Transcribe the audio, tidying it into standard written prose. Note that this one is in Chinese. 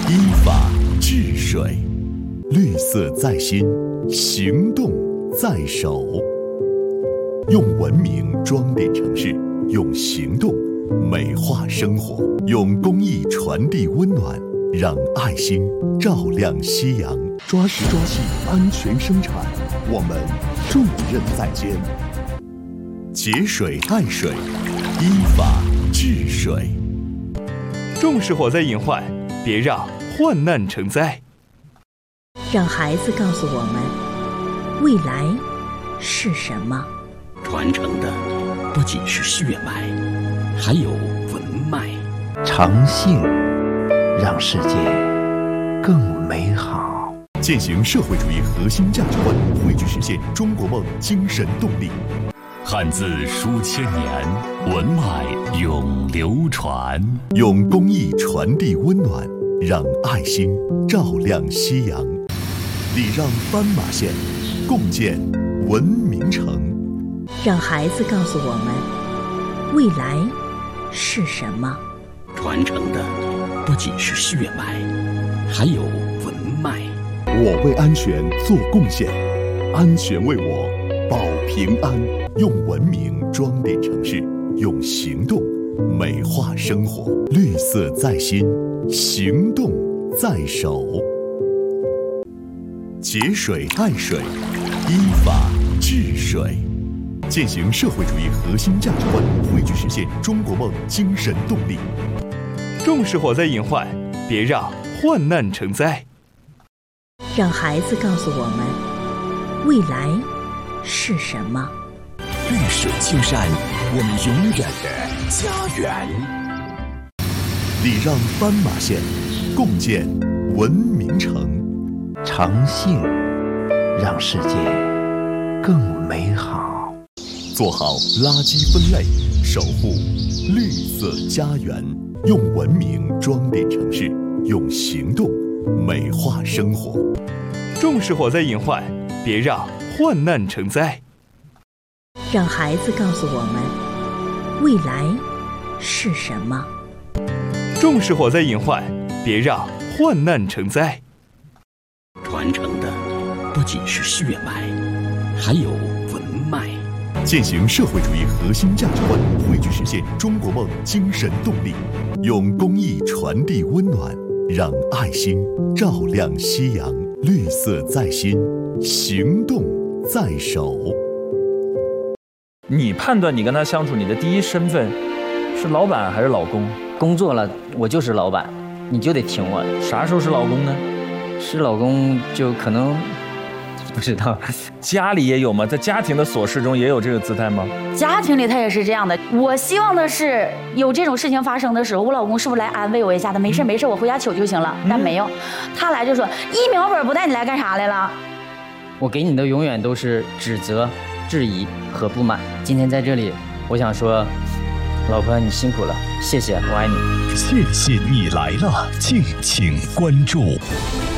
依法治水，绿色在心，行动在手。用文明装点城市，用行动美化生活，用公益传递温暖，让爱心照亮夕阳。抓实抓细，安全生产，我们重任在肩。节水爱水，依法治水。 重视火灾隐患，别让患难成灾。 让孩子告诉我们，未来是什么？ 传承的不仅是血脉，还有文脉。 诚信让世界更美好。 践行社会主义核心价值观，汇聚实现中国梦精神动力。 汉字书千年，文脉永流传。 用公益传递温暖，让爱心照亮夕阳。礼让斑马线，共建文明城。 让孩子告诉我们，未来是什么？ 传承的不仅是血脉，还有文脉。 我为安全做贡献，安全为我保平安。用文明装点城市，用行动美化生活。绿色在心，行动在手。节水爱水，依法治水。践行社会主义核心价值观，汇聚实现中国梦精神动力。 重视火灾隐患，别让患难成灾。 让孩子告诉我们，未来是什么？ 绿水青山，我们永远的家园。 礼让斑马线，共建文明城。 诚信让世界更美好。 做好垃圾分类，守护绿色家园。用文明装点城市，用行动美化生活。 重视火灾隐患，别让患难成灾。 让孩子告诉我们，未来是什么？ 重视火灾隐患，别让患难成灾。 传承的不仅是血脉，还有文脉。 践行社会主义核心价值观，汇聚实现中国梦精神动力。用公益传递温暖，让爱心照亮夕阳。绿色在心，行动在手。 你判断你跟他相处，你的第一身份是老板还是老公？ 工作了，我就是老板，你就得听我的。 啥时候是老公呢？ 是老公就可能不知道。 家里也有吗？在家庭的琐事中也有这个姿态吗？ 家庭里他也是这样的。我希望的是有这种事情发生的时候，我老公是不是来安慰我一下的？没事没事，我回家取就行了。但没有，他来就说一秒本不带，你来干啥来了？ 我给你的永远都是指责、质疑和不满。今天在这里，我想说，老婆你辛苦了，谢谢，我爱你。 谢谢你来了，敬请关注。